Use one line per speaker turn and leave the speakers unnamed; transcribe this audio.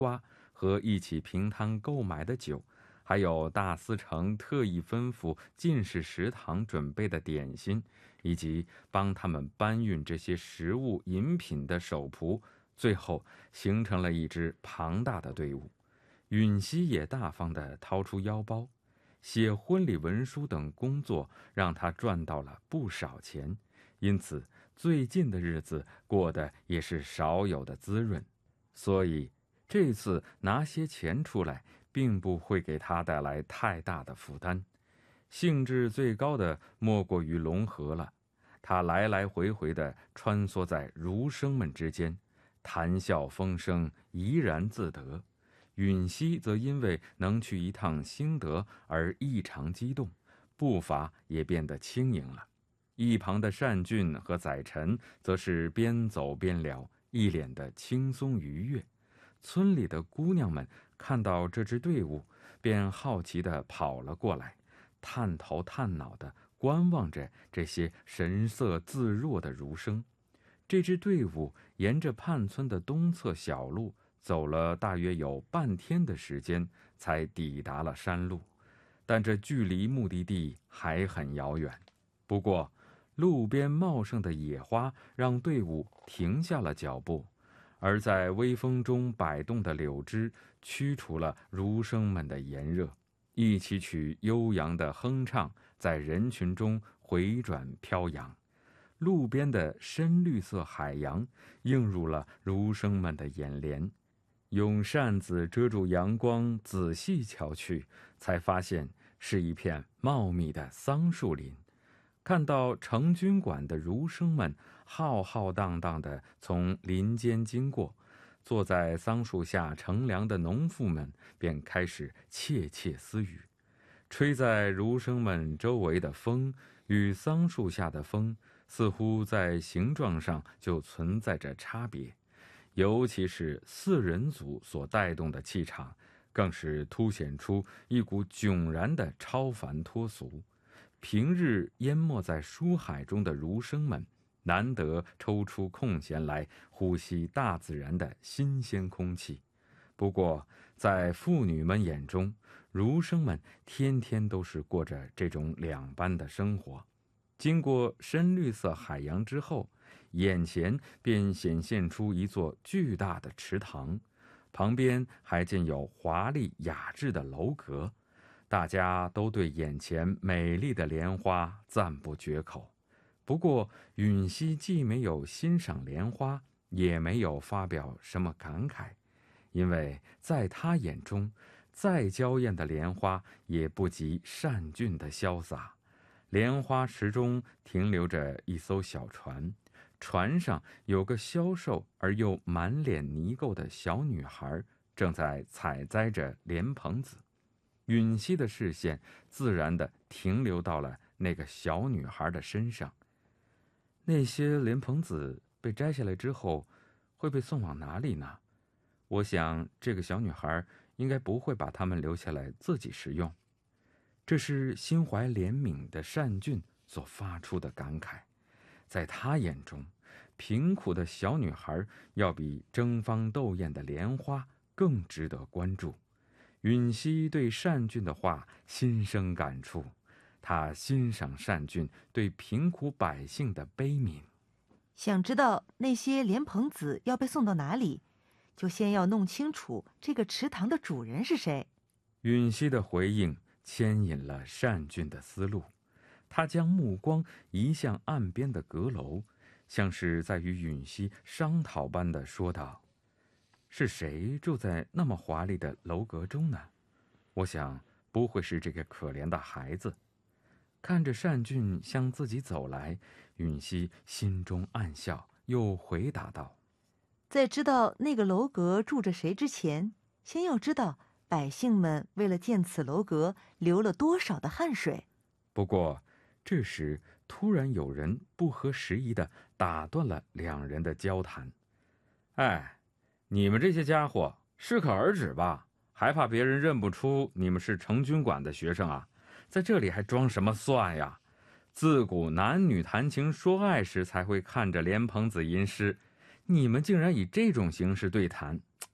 瓜和一起平摊购买的酒，还有大司城特意吩咐进士食堂准备的点心，以及帮他们搬运这些食物饮品的手仆，最后形成了一支庞大的队伍。允熙也大方地掏出腰包，写婚礼文书等工作让他赚到了不少钱，因此最近的日子过得也是少有的滋润。所以这次拿些钱出来并不会给他带来太大的负担。兴致最高的莫过于龙河了，他来来回回地穿梭在儒生们之间，谈笑风生，怡然自得。允熙则因为能去一趟兴德而异常激动，步伐也变得轻盈了。一旁的单俊和载臣则是边走边聊，一脸的轻松愉悦。村里的姑娘们看到这支队伍，便好奇地跑了过来，探头探脑地观望着这些神色自若的儒生。这支队伍沿着畔村的东侧小路走了大约有半天的时间，才抵达了山路，但这距离目的地还很遥远。不过路边茂盛的野花让队伍停下了脚步，而在微风中摆动的柳枝驱除了儒生们的炎热，一起曲悠扬的哼唱在人群中回转飘扬。路边的深绿色海洋映入了儒生们的眼帘，用扇子遮住阳光，仔细瞧去，才发现是一片茂密的桑树林。看到成军馆的儒生们浩浩荡荡地从林间经过，坐在桑树下乘凉的农妇们便开始窃窃私语。吹在儒生们周围的风与桑树下的风似乎在形状上就存在着差别，尤其是四人组所带动的气场，更是凸显出一股迥然的超凡脱俗。平日淹没在书海中的儒生们，难得抽出空闲来呼吸大自然的新鲜空气。不过在妇女们眼中，儒生们天天都是过着这种两般的生活。经过深绿色海洋之后，眼前便显现出一座巨大的池塘，旁边还建有华丽雅致的楼阁，大家都对眼前美丽的莲花赞不绝口。不过允熙既没有欣赏莲花，也没有发表什么感慨，因为在他眼中，再娇艳的莲花也不及单俊的潇洒。莲花池中停留着一艘小船，船上有个消瘦而又满脸泥垢的小女孩，正在采摘着莲蓬子。允熙的视线自然地停留到了那个小女孩的身上。那些莲蓬子被摘下来之后会被送往哪里呢？我想这个小女孩应该不会把它们留下来自己食用。这是心怀怜悯的单俊所发出的感慨。在他眼中，贫苦的小女孩要比争芳斗艳的莲花更值得关注。允熙对单俊的话心生感触，他欣赏单俊对贫苦百姓的悲悯。
想知道那些莲蓬子要被送到哪里，就先要弄清楚这个池塘的主人是谁。
允熙的回应牵引了单俊的思路，他将目光移向岸边的阁楼，像是在与允熙商讨般地说道：是谁住在那么华丽的楼阁中呢？我想不会是这个可怜的孩子。看着单俊向自己走来，允熙心中暗笑，又回答道：
在知道那个楼阁住着谁之前，先要知道百姓们为了建此楼阁流了多少的汗水。
不过这时突然有人不合时宜地打断了两人的交谈。哎，你们这些家伙适可而止吧，还怕别人认不出你们是成军馆的学生啊？在这里还装什么蒜呀？自古男女谈情说爱时才会看着莲蓬子吟诗，你们竟然以这种形式对谈，